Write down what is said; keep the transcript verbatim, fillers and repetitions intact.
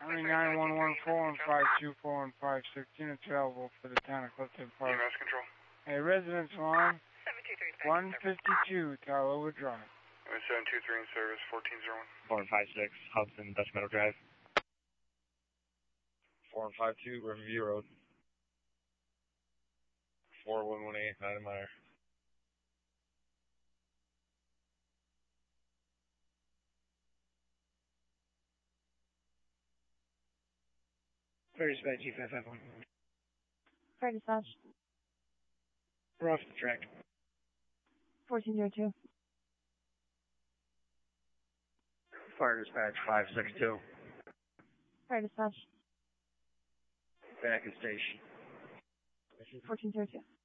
Army nine one one four and five two four and five sixteen, it's available for the town of Clifton Park. E M S control. A residence line, one fifty-two Tarlowa Drive. seven two three in service, fourteen oh one. four and five six, Hudson, Dutch Meadow Drive. four and five two, Riverview Road. four one one eight, Heidemeyer. Fire dispatch, G five five one. Fire dispatch. We're off the track. fourteen oh two. Fire dispatch, five six two. Fire dispatch. Back in station. fourteen oh two.